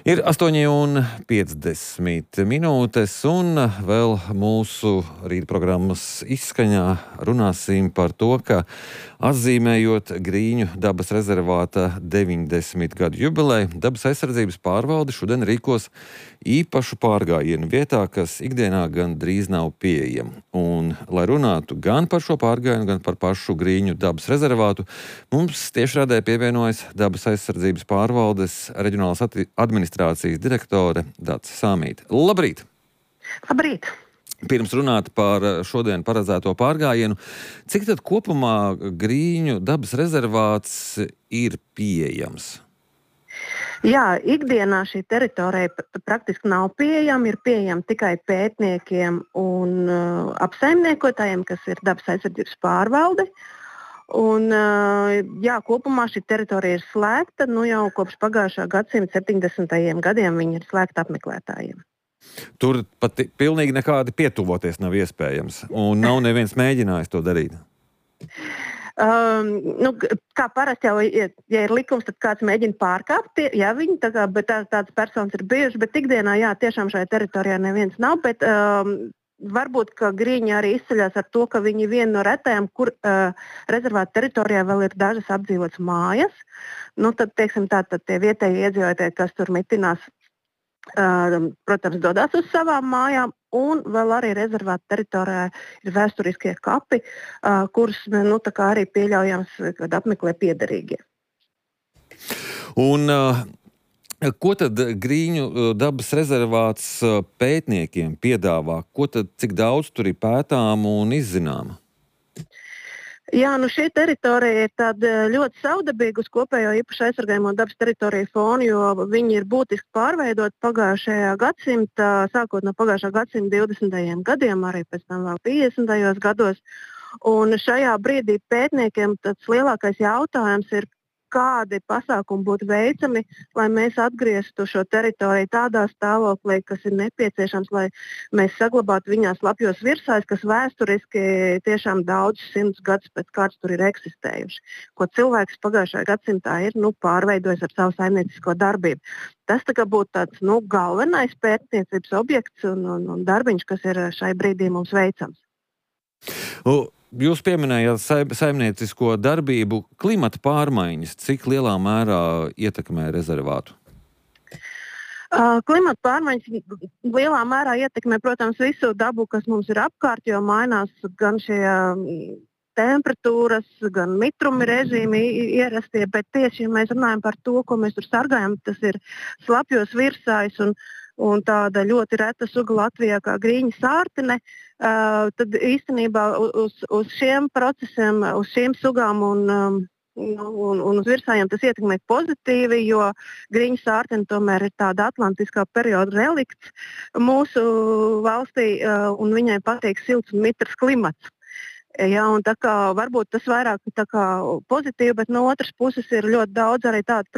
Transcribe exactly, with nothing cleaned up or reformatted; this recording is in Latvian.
Ir astoņi un piecdesmit minūtes, un vēl mūsu rīta programmas izskaņā runāsim par to, ka atzīmējot Grīņu dabas rezervāta deviņdesmit gadu jubileju, dabas aizsardzības pārvalde šodien rīkos īpašu pārgājienu vietā, kas ikdienā gan drīz nav pieejama. Un, lai runātu gan par šo pārgājienu, gan par pašu Grīņu dabas rezervātu, mums tiešraidē pievienojas dabas aizsardzības pārvaldes reģionālās administrācijas direktore Dace Sāmīte. Labrīt! Labrīt! Pirms runāt par šodien paredzēto pārgājienu, cik tad kopumā Grīņu dabas rezervāts ir pieejams? Jā, ikdienā šī teritorija praktiski nav pieejama, ir pieejama tikai pētniekiem un uh, apsaimniekotājiem, kas ir dabas aizsardzības pārvalde. Un, jā, kopumā šī teritorija ir slēgta, nu jau kopš pagājušā gadsimta septiņdesmitajiem gadiem viņa ir slēgta apmeklētājiem. Tur pat pilnīgi nekādi pietuvoties nav iespējams, un nav neviens mēģinājis to darīt. Um, nu, kā parasti jau, ja, ja ir likums, tad kāds mēģina pārkāpt, jā, viņi tā kā, bet tā, tāds personas ir bijuši, bet ikdienā, jā, tiešām šajā teritorijā neviens nav, bet um, varbūt, ka Grīņi arī izceļas ar to, ka viņi viena no retajām, kur uh, rezervāta teritorijā vēl ir dažas apdzīvotas mājas. Nu, tad, teiksim, tā, tad tie vietēji iedzīvotāji, kas tur mitinās, uh, protams, dodas uz savām mājām, un vēl arī rezervāta teritorijā ir vēsturiskie kapi, uh, kurus, nu, tā kā arī pieļaujams, kad apmeklē piederīgie. Un... Uh... Ko tad Grīņu dabas rezervāts pētniekiem piedāvā? Ko tad, cik daudz tur ir pētām un izzināma? Jā, nu šī teritorija ir tāda ļoti savdabīga uz kopējo īpaši aizsargājamo dabas teritoriju fonu, jo viņi ir būtiski pārveidoti pagājušajā gadsimtā, sākot no pagājušā gadsimta divdesmitajiem gadiem, arī pēc tam vēl piecdesmitajos gados. Un šajā brīdī pētniekiem tāds lielākais jautājums ir, kādi pasākumi būtu veicami, lai mēs atgrieztu šo teritoriju tādā stāvoklī, kas ir nepieciešams, lai mēs saglabātu viņās lapjos virsājus, kas vēsturiski tiešām daudz simtus gadus pēc kārtas tur ir eksistējuši, ko cilvēks pagājušajā gadsimtā ir nu, pārveidojis ar savu saimniecisko darbību. Tas tā kā būtu tāds nu, galvenais pētniecības objekts un, un, un darbiņš, kas ir šai brīdī mums veicams. U Jūs pieminējāt saimniecisko darbību, klimata pārmaiņas, cik lielā mērā ietekmē rezervātu? Uh, klimata pārmaiņas lielā mērā ietekmē, protams, visu dabu, kas mums ir apkārt, jo mainās gan šie temperatūras, gan mitrumi režīmi ierastie, bet tieši, ja mēs runājam par to, ko mēs tur sargājam, tas ir slapjos virsājs un un tāda ļoti reta suga Latvijā kā grīņa sārtine, uh, tad īstenībā uz, uz šiem procesiem, uz šīm sugām un, um, un, un uz virsājiem tas ietekmē pozitīvi, jo grīņa sārtine tomēr ir tāda atlantiskā perioda relikts mūsu valstī, uh, un viņai patīk silts un mitrs klimats. Jā, un tā kā varbūt tas vairāk tā kā pozitīvi, bet no otras puses ir ļoti daudz arī tādu